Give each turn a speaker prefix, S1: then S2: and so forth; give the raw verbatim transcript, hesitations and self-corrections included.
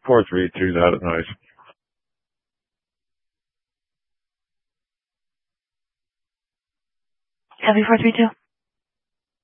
S1: four three two, that is nice.
S2: Copy four three two.